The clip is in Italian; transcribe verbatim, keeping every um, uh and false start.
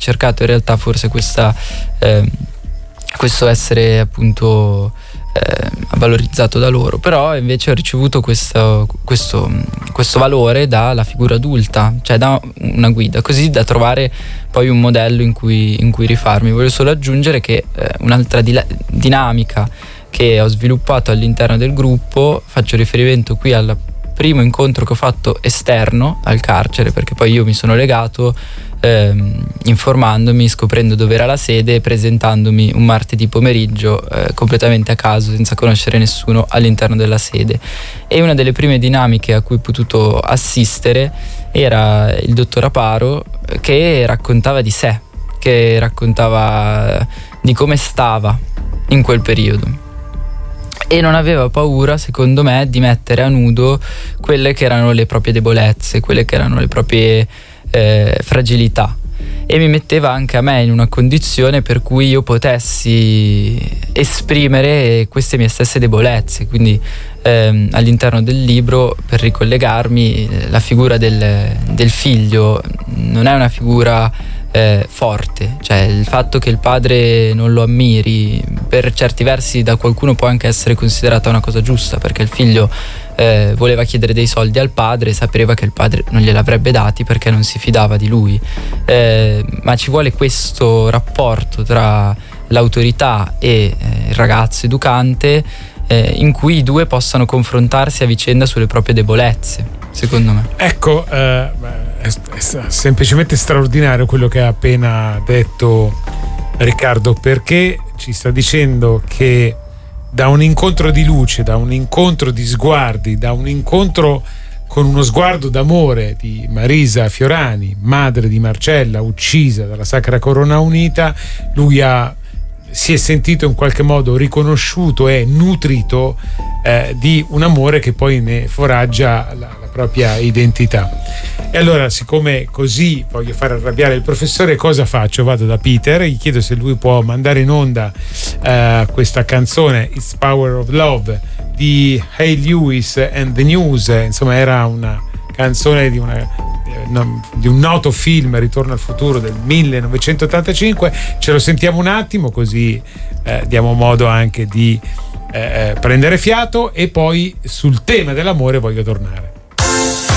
ricercato in realtà forse questa eh, questo essere appunto eh, valorizzato da loro, però invece ho ricevuto questo, questo, questo valore dalla figura adulta, cioè da una guida, così da trovare poi un modello in cui, in cui rifarmi. Voglio solo aggiungere che eh, un'altra di- dinamica che ho sviluppato all'interno del gruppo, faccio riferimento qui al primo incontro che ho fatto esterno al carcere, perché poi io mi sono legato ehm, informandomi, scoprendo dove era la sede e presentandomi un martedì pomeriggio eh, completamente a caso, senza conoscere nessuno all'interno della sede. E una delle prime dinamiche a cui ho potuto assistere era il dottor Aparo, che raccontava di sé, che raccontava di come stava in quel periodo. E non aveva paura, secondo me, di mettere a nudo quelle che erano le proprie debolezze, quelle che erano le proprie eh, fragilità, e mi metteva anche a me in una condizione per cui io potessi esprimere queste mie stesse debolezze. Quindi ehm, all'interno del libro, per ricollegarmi, la figura del, del figlio non è una figura Eh, forte, cioè il fatto che il padre non lo ammiri per certi versi da qualcuno può anche essere considerata una cosa giusta, perché il figlio eh, voleva chiedere dei soldi al padre e sapeva che il padre non gliel'avrebbe dati perché non si fidava di lui, eh, ma ci vuole questo rapporto tra l'autorità e eh, il ragazzo educante eh, in cui i due possano confrontarsi a vicenda sulle proprie debolezze, secondo me. Ecco, eh, è, è semplicemente straordinario quello che ha appena detto Riccardo, perché ci sta dicendo che da un incontro di luce, da un incontro di sguardi, da un incontro con uno sguardo d'amore di Marisa Fiorani, madre di Marcella uccisa dalla Sacra Corona Unita, lui ha si è sentito in qualche modo riconosciuto e nutrito eh, di un amore che poi ne foraggia la, la propria identità. E allora, siccome così voglio far arrabbiare il professore, cosa faccio? Vado da Peter, gli chiedo se lui può mandare in onda eh, questa canzone It's Power of Love di Hay Lewis and the News. Insomma, era una canzone di una di un noto film, Ritorno al futuro, del millenovecentottantacinque. Ce lo sentiamo un attimo, così eh, diamo modo anche di eh, prendere fiato, e poi sul tema dell'amore voglio tornare.